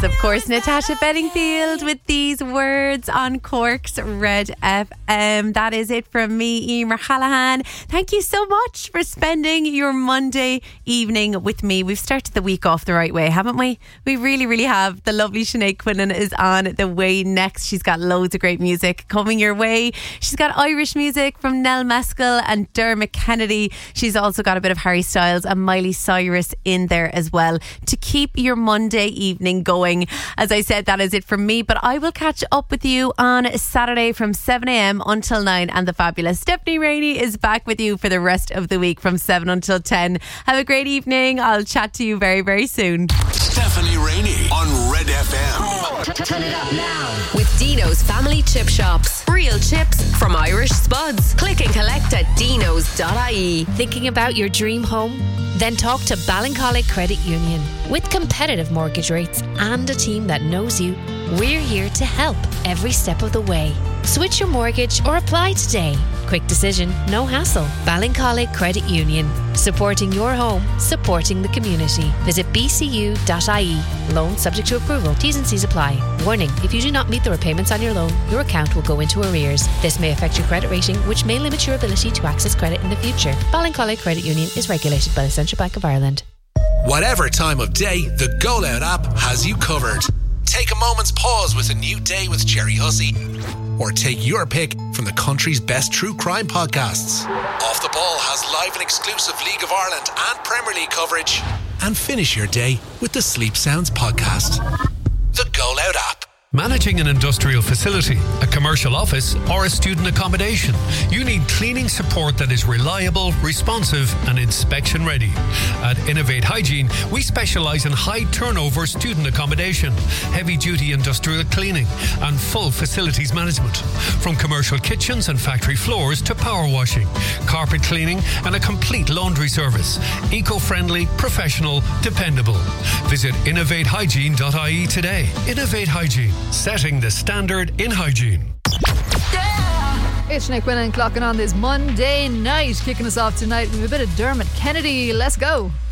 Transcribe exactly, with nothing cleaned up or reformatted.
Of course, Natasha Bedingfield with these words on Cork's Red F M. That is it from me, Emer Callahan. Thank you so much for spending your Monday evening with me. We've started the week off the right way, haven't we? We really, really have. The lovely Sinead Quinlan is on the way next. She's got loads of great music coming your way. She's got Irish music from Nell Mescal and Dermot Kennedy. She's also got a bit of Harry Styles and Miley Cyrus in there as well to keep your Monday evening going. As I said, that is it from me, but I will catch up with you on Saturday from seven a.m. until nine, and the fabulous Stephanie Rainey is back with you for the rest of the week from seven until ten. Have a great evening. I'll chat to you very, very soon. Stephanie Rainey on Red F M. Turn it up now with Dino's Family Chip Shops. Real chips from Irish Spuds. Click and collect at dinos dot I E. Thinking about your dream home? Then talk to Ballincollig Credit Union. With competitive mortgage rates and a team that knows you, we're here to help every step of the way. Switch your mortgage or apply today. Quick decision, no hassle. Ballincollig Credit Union. Supporting your home, supporting the community. Visit b c u dot I E. Loan subject to approval. T's and C's apply. Warning, if you do not meet the repayments on your loan, your account will go into arrears. This may affect your credit rating, which may limit your ability to access credit in the future. Ballincollig Credit Union is regulated by the Central Bank of Ireland. Whatever time of day, the Go Loud app has you covered. Take a moment's pause with a new day with Jerry Hussey. Or take your pick from the country's best true crime podcasts. Off the Ball has live and exclusive League of Ireland and Premier League coverage. And finish your day with the Sleep Sounds podcast. The Go Loud app. Managing an industrial facility, a commercial office, or a student accommodation, you need cleaning support that is reliable, responsive, and inspection ready. At Innovate Hygiene, we specialise in high turnover student accommodation, heavy duty industrial cleaning, and full facilities management. From commercial kitchens and factory floors to power washing, carpet cleaning, and a complete laundry service. Eco-friendly, professional, dependable. Visit innovate hygiene dot I E today. Innovate Hygiene. Setting the standard in hygiene. Yeah! It's Sinead Quinlan clocking on this Monday night. Kicking us off tonight with a bit of Dermot Kennedy. Let's go.